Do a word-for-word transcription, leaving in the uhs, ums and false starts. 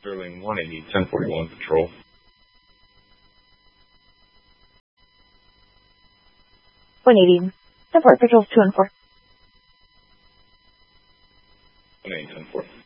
Sterling one eighty, ten forty-one Patrol. one eighty, ten four, Patrol two one four. one eighty, ten four.